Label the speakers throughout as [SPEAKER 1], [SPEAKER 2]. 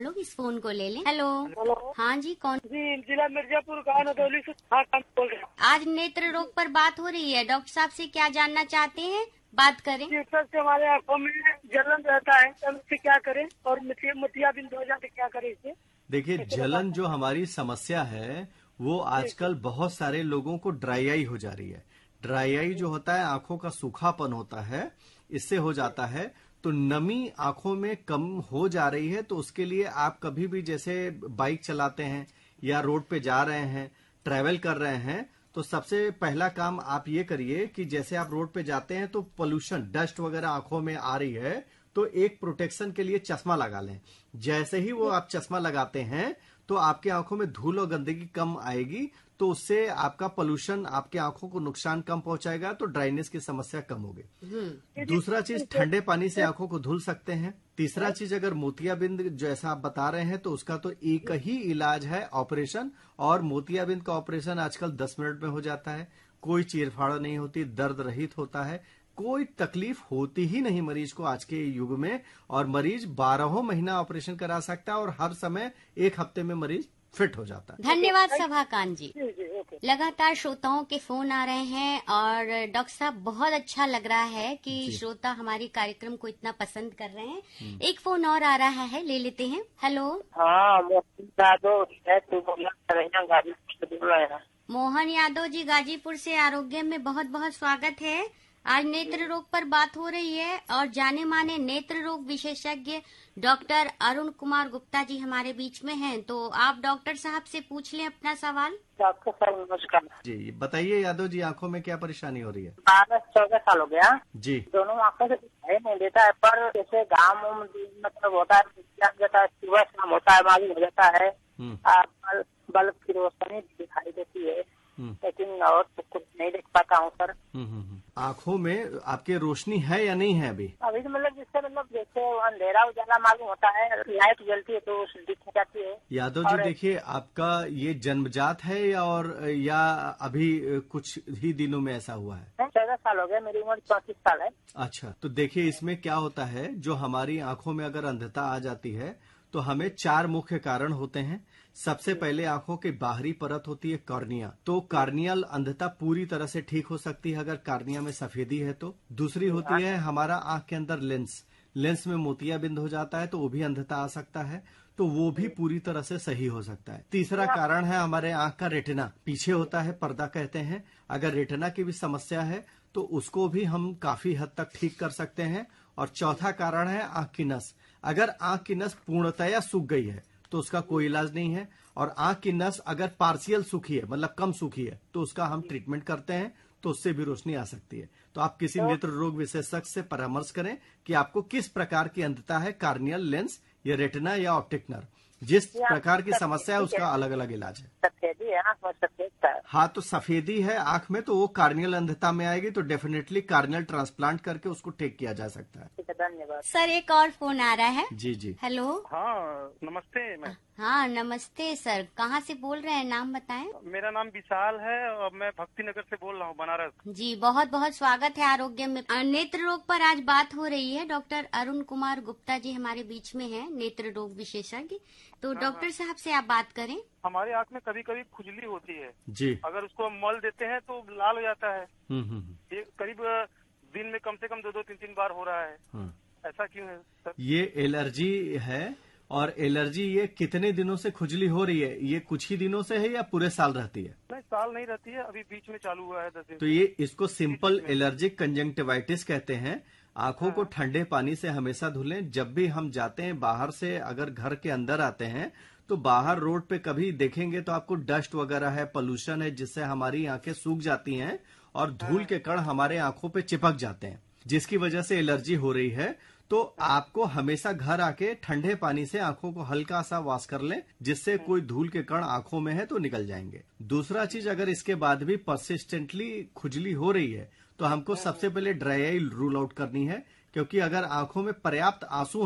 [SPEAKER 1] लोग इस फोन को ले लें। हेलो।
[SPEAKER 2] हेलो।
[SPEAKER 1] हाँ जी, कौन?
[SPEAKER 2] जी, जिला मिर्जापुर का नदौली से हाँ बोल रहे हैं।
[SPEAKER 1] आज नेत्र रोग पर बात हो रही है, डॉक्टर साहब से क्या जानना चाहते हैं, बात करें।
[SPEAKER 2] जी, सर से हमारे आंखों में जलन रहता है, हम इससे क्या करें और मोतियाबिंद हो जाते क्या करें इससे?
[SPEAKER 3] देखिए, जलन जो हमारी समस्या है वो आजकल बहुत सारे लोगों को ड्राई आई हो जा रही है। ड्राई आई जो होता है, आंखों का सूखापन होता है, इससे हो जाता है। तो नमी आंखों में कम हो जा रही है, तो उसके लिए आप कभी भी जैसे बाइक चलाते हैं या रोड पे जा रहे हैं, ट्रैवल कर रहे हैं, तो सबसे पहला काम आप ये करिए कि जैसे आप रोड पे जाते हैं तो पोल्यूशन, डस्ट वगैरह आंखों में आ रही है, तो एक प्रोटेक्शन के लिए चश्मा लगा लें। जैसे ही वो आप चश्मा लगाते हैं तो आपकी आंखों में धूल और गंदगी कम आएगी, तो उससे आपका पोल्यूशन आपके आंखों को नुकसान कम पहुंचाएगा, तो ड्राइनेस की समस्या कम होगी। दूसरा चीज, ठंडे पानी से आंखों को धुल सकते हैं। तीसरा चीज, अगर मोतियाबिंद जैसा आप बता रहे हैं तो उसका तो एक ही इलाज है, ऑपरेशन। और मोतियाबिंद का ऑपरेशन आजकल 10 मिनट में हो जाता है, कोई चीरफाड़ नहीं होती, दर्द रहित होता है, कोई तकलीफ होती ही नहीं मरीज को आज के युग में। और मरीज 12 महीना ऑपरेशन करा सकता है और हर समय 1 हफ्ते में मरीज फिट हो जाता है।
[SPEAKER 1] धन्यवाद सभाकांत जी। लगातार श्रोताओं के फोन आ रहे हैं और डॉक्टर साहब, बहुत अच्छा लग रहा है कि श्रोता हमारी कार्यक्रम को इतना पसंद कर रहे हैं। एक फोन और आ रहा है, ले लेते हैं। हेलो।
[SPEAKER 2] हाँ, गाजीपुर से बोल रहे हैं।
[SPEAKER 1] मोहन यादव जी, गाजीपुर से आरोग्य में बहुत बहुत स्वागत है। आज नेत्र रोग पर बात हो रही है और जाने माने नेत्र रोग विशेषज्ञ डॉक्टर अरुण कुमार गुप्ता जी हमारे बीच में हैं, तो आप डॉक्टर साहब से पूछ लें अपना सवाल।
[SPEAKER 2] डॉक्टर साहब नमस्कार
[SPEAKER 3] जी, बताइए यादव जी, आंखों में क्या परेशानी हो रही है?
[SPEAKER 2] 12-14 साल हो गया
[SPEAKER 3] जी।
[SPEAKER 2] दोनों आंखों से दिखाई नहीं देता है, पर जैसे घाम मतलब होता है, सुबह शाम होता है, मालूम हो जाता है। बल्ब की रोशनी दिखाई देती है, लेकिन और तो कुछ नहीं देख पाता हूँ सर।
[SPEAKER 3] आंखों में आपके रोशनी है या नहीं है अभी?
[SPEAKER 2] अभी तो मतलब जिससे मतलब जैसे अंधेरा उजाला मालूम होता है, लाइट जलती है तो दिख जाती है।
[SPEAKER 3] यादव जी, देखिए, आपका ये जन्मजात है या अभी कुछ ही दिनों में ऐसा हुआ है?
[SPEAKER 2] 14 साल हो गए, मेरी उम्र 34 साल है।
[SPEAKER 3] अच्छा, तो देखिए, इसमें क्या होता है, जो हमारी आंखों में अगर अंधता आ जाती है तो हमें 4 मुख्य कारण होते हैं। सबसे पहले आंखों की बाहरी परत होती है कॉर्निया, तो कार्नियल अंधता पूरी तरह से ठीक हो सकती है अगर कार्निया में सफेदी है तो। दूसरी होती है हमारा आंख के अंदर लेंस में मोतियाबिंद हो जाता है तो वो भी अंधता आ सकता है, तो वो भी पूरी तरह से सही हो सकता है। तीसरा कारण है हमारे आंख का रेटिना, पीछे होता है, पर्दा कहते हैं। अगर रेटिना की भी समस्या है तो उसको भी हम काफी हद तक ठीक कर सकते हैं। और चौथा कारण है आंख की नस। अगर आंख की नस पूर्णतया सूख गई है तो उसका कोई इलाज नहीं है, और आंख की नस अगर पार्शियल सूखी है, मतलब कम सूखी है, तो उसका हम ट्रीटमेंट करते हैं, तो उससे भी रोशनी आ सकती है। तो आप किसी नेत्र रोग विशेषज्ञ से परामर्श करें कि आपको किस प्रकार की अंधता है, कार्नियल, लेंस या रेटिना या ऑप्टिक नर्व। जिस प्रकार की समस्या है उसका अलग अलग इलाज है।
[SPEAKER 2] सफेदी है आँख में, सफेद।
[SPEAKER 3] हाँ, तो सफेदी है आंख में तो वो कार्नियल अंधता में आएगी, तो डेफिनेटली कार्नियल ट्रांसप्लांट करके उसको ठीक किया जा सकता है।
[SPEAKER 2] धन्यवाद
[SPEAKER 1] सर। एक और फोन आ रहा है।
[SPEAKER 3] जी जी।
[SPEAKER 1] हेलो।
[SPEAKER 4] हाँ, नमस्ते। मैं
[SPEAKER 1] हाँ, नमस्ते सर, कहाँ से बोल रहे हैं, नाम बताएं।
[SPEAKER 4] मेरा नाम विशाल है और मैं भक्ति नगर से बोल रहा हूँ, बनारस।
[SPEAKER 1] जी, बहुत बहुत स्वागत है आरोग्य में। नेत्र रोग पर आज बात हो रही है। डॉक्टर अरुण कुमार गुप्ता जी हमारे बीच में हैं, नेत्र रोग विशेषज्ञ। तो डॉक्टर साहब से आप बात करें।
[SPEAKER 4] हमारे आँख में कभी कभी खुजली होती है
[SPEAKER 3] जी।
[SPEAKER 4] अगर उसको मल देते हैं तो लाल हो जाता है। ये करीब दिन में कम से कम 2-3 बार हो रहा है। ऐसा क्यों है सर?
[SPEAKER 3] ये एलर्जी है। और एलर्जी ये कितने दिनों से खुजली हो रही है? ये कुछ ही दिनों से है या पूरे साल रहती है?
[SPEAKER 4] नहीं, साल नहीं रहती है, अभी बीच में चालू हुआ है 10 दिन।
[SPEAKER 3] तो ये इसको सिंपल एलर्जिक कंजंक्टिवाइटिस कहते हैं। आंखों को ठंडे पानी से हमेशा धुलें। जब भी हम जाते हैं बाहर से, अगर घर के अंदर आते हैं तो बाहर रोड पे कभी देखेंगे तो आपको डस्ट वगैरह है, पोल्यूशन है, जिससे हमारी आंखें सूख जाती हैं और धूल के कण हमारे आंखों पे चिपक जाते हैं, जिसकी वजह से एलर्जी हो रही है। तो आपको हमेशा घर आके ठंडे पानी से आंखों को हल्का सा वॉश कर लें, जिससे कोई धूल के कण आंखों में है तो निकल जाएंगे। दूसरा चीज, अगर इसके बाद भी परसिस्टेंटली खुजली हो रही है तो हमको सबसे पहले ड्राई आई रूल आउट करनी है, क्योंकि अगर आंखों में पर्याप्त आंसू हैं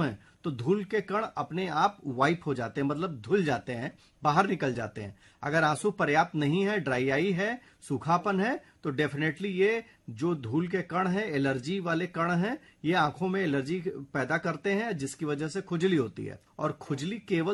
[SPEAKER 3] तो धूल के कण अपने आप वाइप हो जाते हैं, मतलब धुल जाते हैं, बाहर निकल जाते हैं। अगर आंसू पर्याप्त नहीं है, ड्राई आई है, सूखापन है, तो डेफिनेटली ये जो धूल के कण है, एलर्जी वाले कण हैं, ये आंखों में एलर्जी पैदा करते हैं, जिसकी वजह से खुजली होती है। और खुजली केवल